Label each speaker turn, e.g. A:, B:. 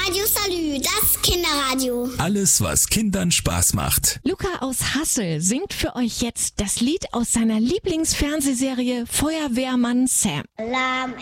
A: Radio Salü, das Kinderradio.
B: Alles, was Kindern Spaß macht.
C: Luca aus Hassel singt für euch jetzt das Lied aus seiner Lieblingsfernsehserie Feuerwehrmann Sam.
A: Alarm